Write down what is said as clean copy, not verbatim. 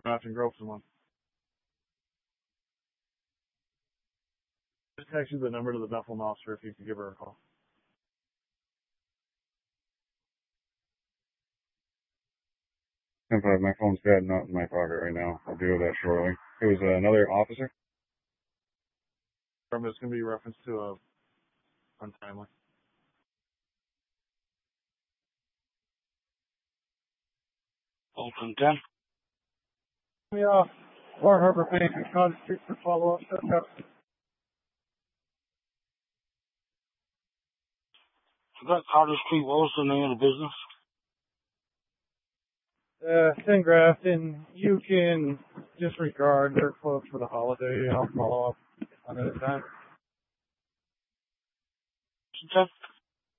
Grafton Grove's one. Just text you the number to the Bethlehem officer if you could give her a call. My phone's dead, not in my pocket right now. I'll deal with that shortly. It was another officer. It's going to be reference to a untimely. Open 10. Yeah, Bar Harbor Bank and Cottage Street for follow-up. I got Carter Street. What was the name of the business? St. Grafton, you can disregard. They're closed for the holiday. I'll follow up another time. 10.